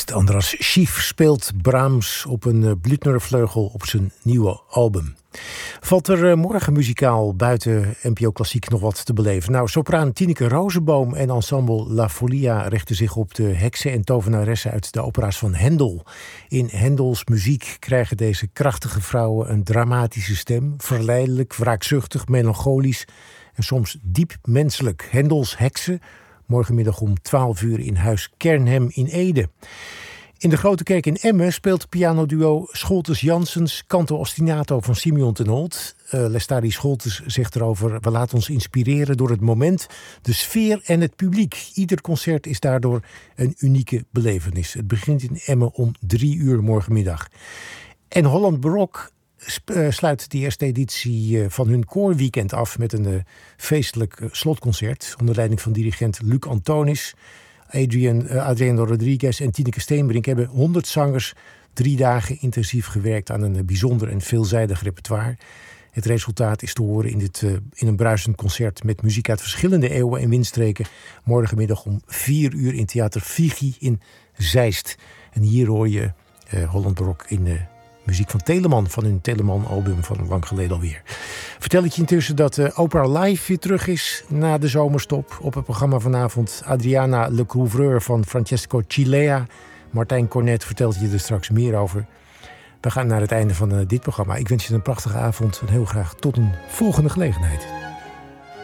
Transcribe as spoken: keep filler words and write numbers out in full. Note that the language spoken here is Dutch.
gitarist Andras Schief speelt Brahms op een Blüthner-vleugel op zijn nieuwe album. Valt er morgen muzikaal buiten N P O Klassiek nog wat te beleven? Nou, sopraan Tineke Rozenboom en ensemble La Folia richten zich op de heksen en tovenaressen uit de opera's van Hendel. In Hendels muziek krijgen deze krachtige vrouwen een dramatische stem, verleidelijk, wraakzuchtig, melancholisch en soms diep menselijk. Hendels heksen, morgenmiddag om twaalf uur in Huis Kernhem in Ede. In de Grote Kerk in Emmen speelt pianoduo Scholtes-Janssens Canto Ostinato van Simeon ten Holt. Uh, Lestari Scholtes zegt erover: we laten ons inspireren door het moment, de sfeer en het publiek. Ieder concert is daardoor een unieke belevenis. Het begint in Emmen om drie uur morgenmiddag. En Holland Barok sluit de eerste editie van hun koorweekend af met een uh, feestelijk uh, slotconcert onder leiding van dirigent Luc Antonis. Adrian, uh, Adriano Rodriguez en Tineke Steenbrink hebben honderd zangers drie dagen intensief gewerkt aan een uh, bijzonder en veelzijdig repertoire. Het resultaat is te horen in, dit, uh, in een bruisend concert met muziek uit verschillende eeuwen en windstreken. Morgenmiddag om vier uur in Theater Vigi in Zeist. En hier hoor je uh, Holland Barok in uh, muziek van Telemann, van hun Telemann-album van lang geleden alweer. Vertel ik je intussen dat uh, Opera Live weer terug is na de zomerstop. Op het programma vanavond Adriana Le Couvreur van Francesco Cilea. Martijn Cornet vertelt je er straks meer over. We gaan naar het einde van uh, dit programma. Ik wens je een prachtige avond en heel graag tot een volgende gelegenheid.